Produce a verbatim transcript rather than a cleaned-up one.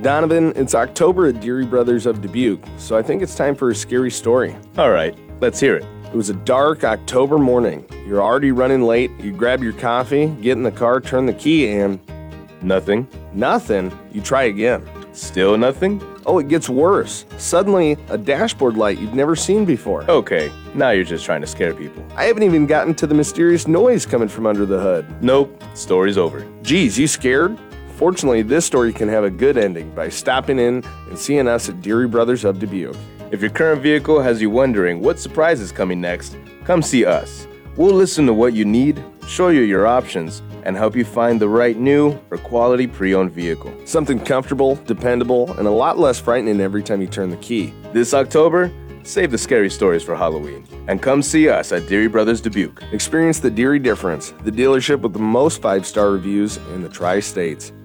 Donovan, it's October at Deary Brothers of Dubuque, so I think it's time for a scary story. All right, let's hear it. It was a dark October morning. You're already running late. You grab your coffee, get in the car, turn the key, and Nothing. nothing. You try again. Still nothing? Oh, it gets worse. Suddenly, a dashboard light you've never seen before. Okay, now you're just trying to scare people. I haven't even gotten to the mysterious noise coming from under the hood. Nope, story's over. Geez, you scared? Fortunately, this story can have a good ending by stopping in and seeing us at Deary Brothers of Dubuque. If your current vehicle has you wondering what surprise is coming next, come see us. We'll listen to what you need, show you your options, and help you find the right new or quality pre-owned vehicle. Something comfortable, dependable, and a lot less frightening every time you turn the key. This October, save the scary stories for Halloween and come see us at Deary Brothers Dubuque. Experience the Deary difference, the dealership with the most five-star reviews in the Tri-States.